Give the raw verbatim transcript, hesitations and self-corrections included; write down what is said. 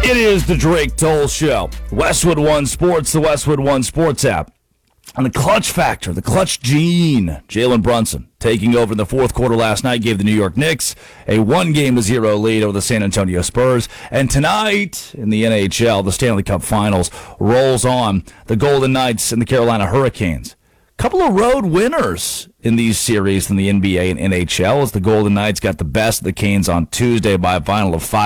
It is the Drake Toll Show. Westwood One Sports, the Westwood One Sports app. And the clutch factor, the clutch gene, Jalen Brunson taking over in the fourth quarter last night, gave the New York Knicks a one-game to zero lead over the San Antonio Spurs. And tonight in the N H L, the Stanley Cup Finals rolls on. The Golden Knights and the Carolina Hurricanes. Couple of road winners in these series in the N B A and N H L as the Golden Knights got the best of the Canes on Tuesday by a final of five.